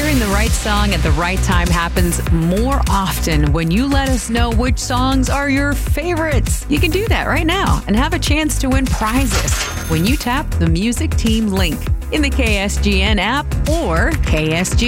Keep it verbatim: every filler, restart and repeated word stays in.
Hearing the right song at the right time happens more often when you let us know which songs are your favorites. You can do that right now and have a chance to win prizes when you tap the Music Team link in the K S G N app or K S G